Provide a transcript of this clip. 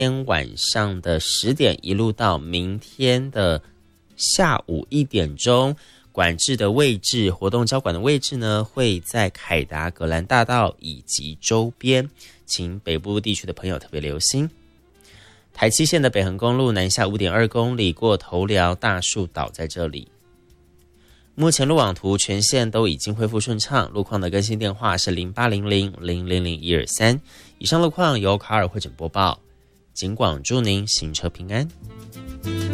天晚上的10点一路到明天的下午1点钟，管制的位置，活动交管的位置呢，会在凯达格兰大道以及周边，请北部地区的朋友特别留心。台七线的北横公路南下5.2公里，过头寮大树岛在这里。目前路网图全线都已经恢复顺畅，路况的更新电话是0800000123。以上路况由卡尔会诊播报，警广祝您行车平安。